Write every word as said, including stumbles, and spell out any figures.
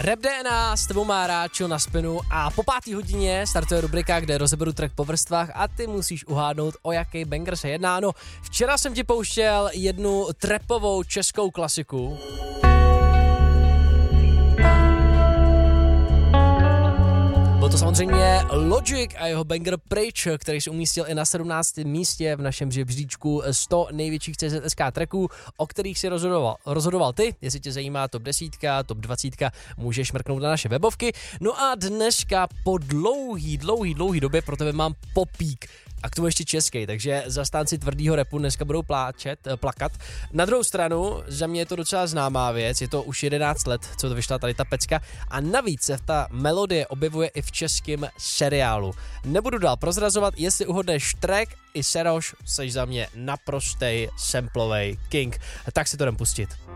Rap D N A s tebou má Ráčo na spinu a po pátý hodině startuje rubrika, kde rozeberu track po vrstvách a ty musíš uhádnout, o jaký banger se jedná. No, včera jsem ti pouštěl jednu trapovou českou klasiku. Byl to samozřejmě Logic a jeho banger Pryč, který se umístil i na sedmnáctém místě v našem žebříčku sto největších C Z S K tracků, o kterých si rozhodoval, rozhodoval ty. Jestli tě zajímá top deset, top dvacet, můžeš mrknout na naše webovky. No a dneska po dlouhý, dlouhý, dlouhý době pro tebe mám popík. A k tomu ještě český, takže zastánci tvrdýho rapu dneska budou pláčet, plakat. Na druhou stranu, za mě je to docela známá věc, je to už jedenáct let, co to vyšla tady ta pecka a navíc se ta melodie objevuje i v českém seriálu. Nebudu dál prozrazovat, jestli uhodneš track i Seroš, seš za mě naprostej samplovej king. Tak si to jdem pustit.